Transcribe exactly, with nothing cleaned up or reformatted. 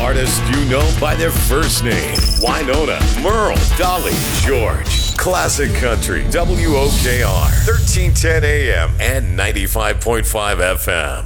Artists you know by their first name. Winona, Merle, Dolly, George. Classic Country, W O K R, thirteen ten A M and ninety-five point five F M.